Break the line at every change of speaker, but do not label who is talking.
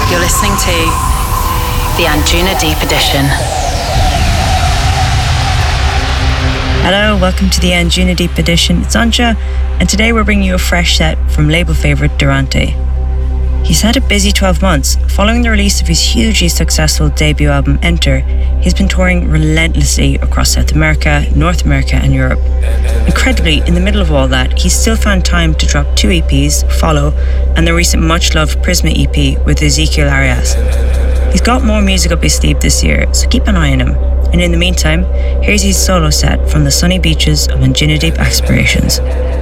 You're listening to the Anjuna Deep Edition.
Hello, welcome to the Anjuna Deep Edition. It's Anja, and today we're bringing you a fresh set from label favourite Durante. He's had a busy 12 months. Following the release of his hugely successful debut album Enter, he's been touring relentlessly across South America, North America and Europe. Incredibly, in the middle of all that, he's still found time to drop 2 EPs, Follow, and the recent much-loved Prisma EP with Ezequiel Arias. He's got more music up his sleeve this year, so keep an eye on him. And in the meantime, here's his solo set from the sunny beaches of Anjuna Deep Explorations.